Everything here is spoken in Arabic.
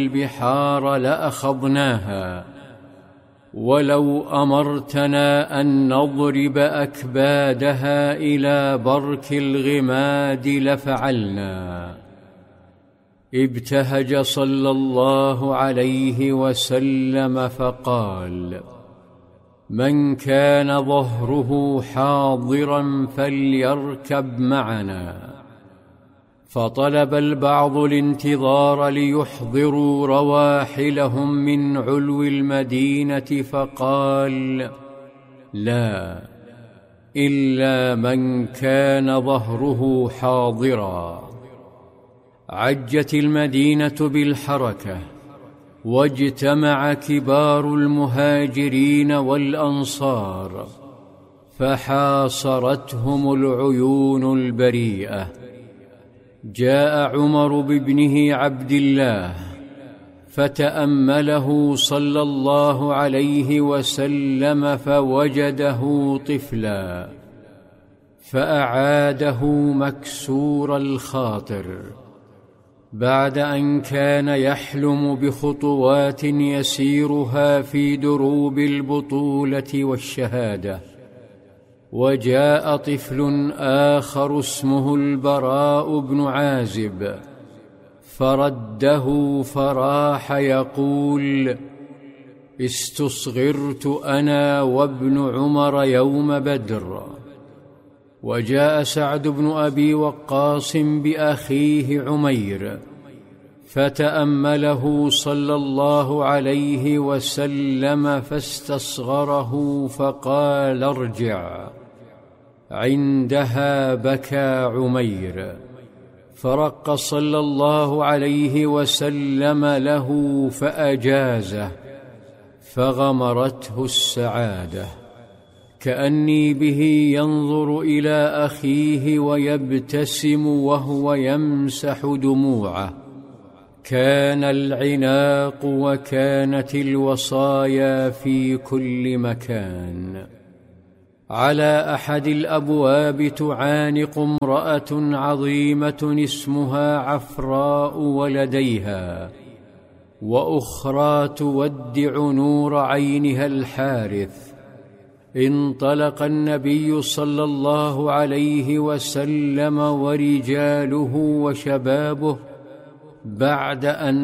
البحار لأخضناها، ولو أمرتنا أن نضرب أكبادها إلى برك الغماد لفعلنا. ابتهج صلى الله عليه وسلم فقال: من كان ظهره حاضرا فليركب معنا. فطلب البعض الانتظار ليحضروا رواحلهم من علو المدينة، فقال: لا، إلا من كان ظهره حاضرا. عجت المدينة بالحركة، واجتمع كبار المهاجرين والأنصار، فحاصرتهم العيون البريئة. جاء عمر بابنه عبد الله فتأمله صلى الله عليه وسلم فوجده طفلا، فأعاده مكسور الخاطر، بعد أن كان يحلم بخطوات يسيرها في دروب البطولة والشهادة. وجاء طفل آخر اسمه البراء بن عازب فرده، فراح يقول: استصغرت أنا وابن عمر يوم بدر. وجاء سعد بن أبي وقاص بأخيه عمير فتأمله صلى الله عليه وسلم فاستصغره، فقال: ارجع. عندها بكى عمير، فرق صلى الله عليه وسلم له فأجازه، فغمرته السعادة، كأني به ينظر إلى أخيه ويبتسم وهو يمسح دموعه. كان العناق وكانت الوصايا في كل مكان. على أحد الأبواب تعانق امرأة عظيمة اسمها عفراء ولديها، وأخرى تودع نور عينها الحارث. انطلق النبي صلى الله عليه وسلم ورجاله وشبابه بعد أن